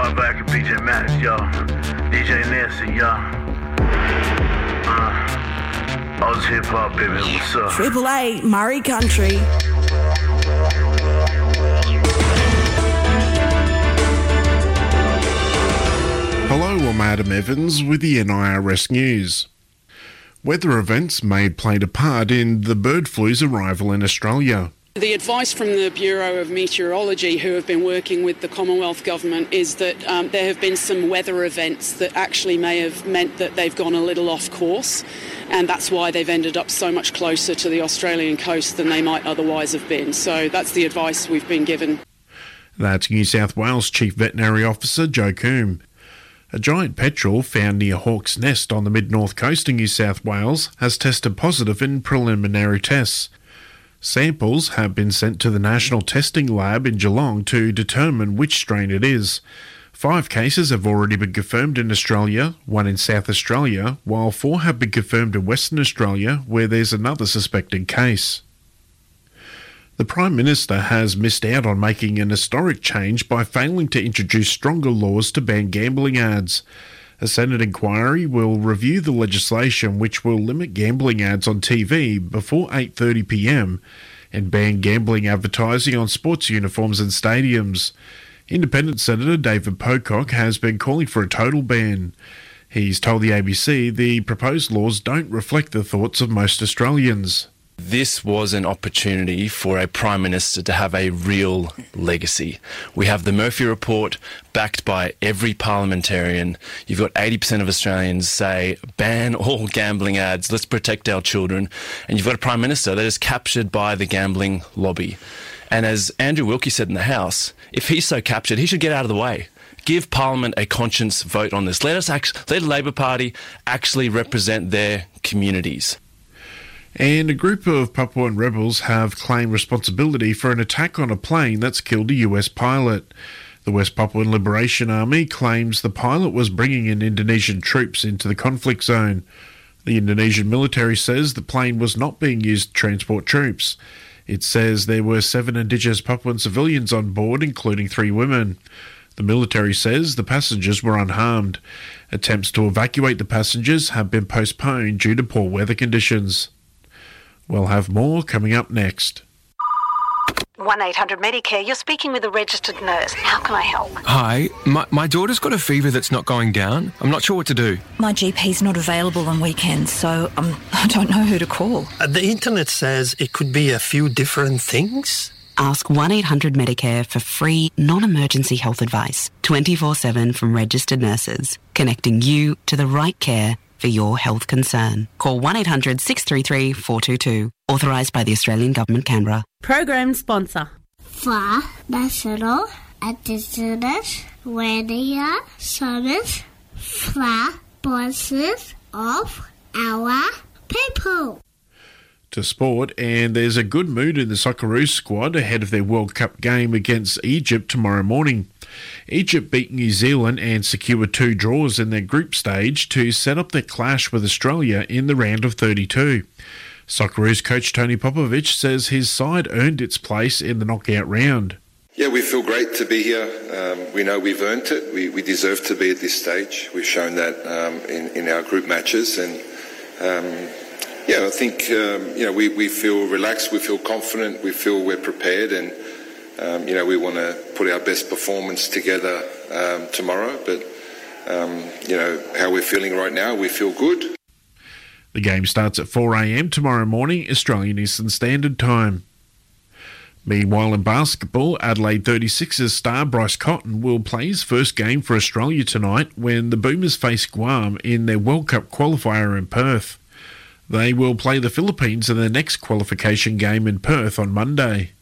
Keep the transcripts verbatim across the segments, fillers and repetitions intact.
Park back and P J Masks, yo. D J Nancy, yo. Uh, Oz Hip Hop, baby, what's up? Triple A, Murray Country. Hello, I'm Adam Evans with the N I R S News. Weather events may have played a part in the bird flu's arrival in Australia. The advice from the Bureau of Meteorology, who have been working with the Commonwealth Government, is that um, there have been some weather events that actually may have meant that they've gone a little off course, and that's why they've ended up so much closer to the Australian coast than they might otherwise have been. So that's the advice we've been given. That's New South Wales Chief Veterinary Officer Joe Coombe. A giant petrel found near Hawke's Nest on the mid-north coast of New South Wales has tested positive in preliminary tests. Samples have been sent to the National Testing Lab in Geelong to determine which strain it is. Five cases have already been confirmed in Australia, one in South Australia, while four have been confirmed in Western Australia, where there's another suspected case. The Prime Minister has missed out on making an historic change by failing to introduce stronger laws to ban gambling ads. A Senate inquiry will review the legislation which will limit gambling ads on T V before eight thirty p m and ban gambling advertising on sports uniforms and stadiums. Independent Senator David Pocock has been calling for a total ban. He's told the A B C the proposed laws don't reflect the thoughts of most Australians. This was an opportunity for a Prime Minister to have a real legacy. We have the Murphy Report backed by every parliamentarian. You've got eighty percent of Australians say, ban all gambling ads, let's protect our children. And you've got a Prime Minister that is captured by the gambling lobby. And as Andrew Wilkie said in the House, if he's so captured, he should get out of the way. Give Parliament a conscience vote on this. Let us act- let the Labor Party actually represent their communities. And a group of Papuan rebels have claimed responsibility for an attack on a plane that's killed a U S pilot. The West Papuan Liberation Army claims the pilot was bringing in Indonesian troops into the conflict zone. The Indonesian military says the plane was not being used to transport troops. It says there were seven Indigenous Papuan civilians on board, including three women. The military says the passengers were unharmed. Attempts to evacuate the passengers have been postponed due to poor weather conditions. We'll have more coming up next. one eight hundred Medicare, you're speaking with a registered nurse. How can I help? Hi, my, my daughter's got a fever that's not going down. I'm not sure what to do. My G P's not available on weekends, so um, I don't know who to call. Uh, the internet says it could be a few different things. Ask one eight hundred Medicare for free, non-emergency health advice, twenty-four seven from registered nurses, connecting you to the right care for your health concern. Call one eight hundred six three three four two two. Authorised by the Australian Government, Canberra. Program sponsor. For National Indigenous Radio Service for voices of our people. To sport, and there's a good mood in the Socceroos squad ahead of their World Cup game against Egypt tomorrow morning. Egypt beat New Zealand and secured two draws in their group stage to set up their clash with Australia in the round of thirty-two. Socceroos coach Tony Popovich says his side earned its place in the knockout round. Yeah, we feel great to be here. Um, we know we've earned it. We, we deserve to be at this stage. We've shown that um, in, in our group matches. And um, yeah, I think um, you know we, we feel relaxed, we feel confident, we feel we're prepared, and um, you know we want to put our best performance together um, tomorrow. But um, you know how we're feeling right now, we feel good. The game starts at four a m tomorrow morning, Australian Eastern Standard Time. Meanwhile, in basketball, Adelaide thirty-sixers star Bryce Cotton will play his first game for Australia tonight when the Boomers face Guam in their World Cup qualifier in Perth. They will play the Philippines in their next qualification game in Perth on Monday.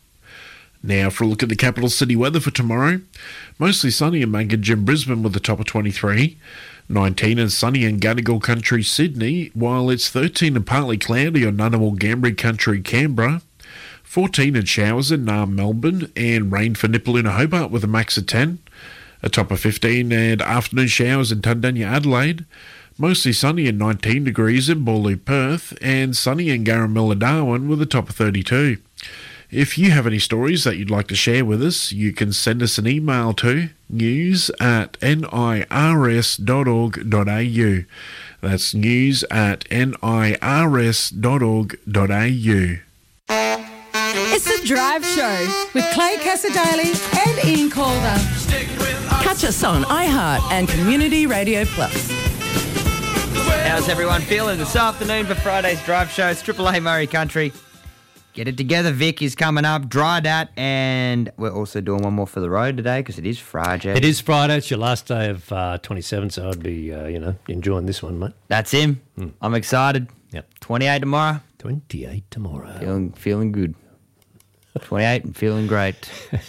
Now for a look at the capital city weather for tomorrow. Mostly sunny in Mancunjin, Brisbane with a top of twenty-three. nineteen and sunny in Gadigal Country, Sydney, while it's thirteen and partly cloudy on Ngunnawal Ngambri Country, Canberra. fourteen and showers in Naarm, Melbourne, and rain for Nipaluna, Hobart with a max of ten. A top of fifteen and afternoon showers in Tundanya, Adelaide. Mostly sunny and nineteen degrees in Boorloo, Perth, and sunny in Garamilla, Darwin with a top of thirty-two. If you have any stories that you'd like to share with us, you can send us an email to news at nirs dot org dot a u. That's news at nirs dot org dot a u. It's The Drive Show with Clay Casadale and Ian Calder. Catch us on iHeart and Community Radio Plus. How's everyone feeling this afternoon for Friday's Drive Show? It's Triple A Murray Country. Get it together, Vic is coming up, Dry Dat, and we're also doing one more for the road today because it is Friday. It is Friday. It's your last day of uh, twenty-seven, so I'd be, uh, you know, enjoying this one, mate. That's him. Mm. I'm excited. Yep. twenty-eight tomorrow. twenty-eight tomorrow. Feeling, feeling good. twenty-eight and feeling great.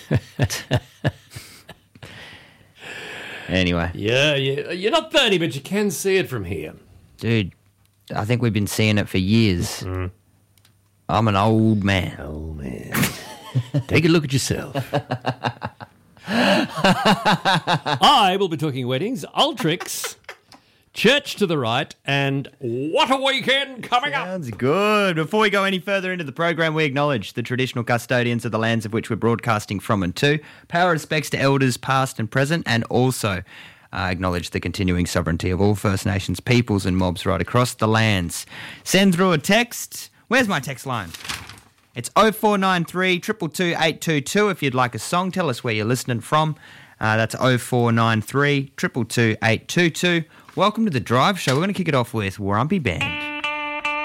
Anyway. Yeah, yeah, you're not thirty, but you can see it from here. Dude, I think we've been seeing it for years. Mm. I'm an old man. Old man. Take a look at yourself. I will be talking weddings, Ultrix, church to the right, and what a weekend coming up. Sounds good. Before we go any further into the program, we acknowledge the traditional custodians of the lands of which we're broadcasting from and to. Pay our respects to elders past and present, and also uh, acknowledge the continuing sovereignty of all First Nations peoples and mobs right across the lands. Send through a text. Where's my text line? It's oh four nine three, two two two, eight two two. If you'd like a song, tell us where you're listening from. Uh, that's oh four nine three, two two two, eight two two. Welcome to The Drive Show. We're going to kick it off with Warumpi Band.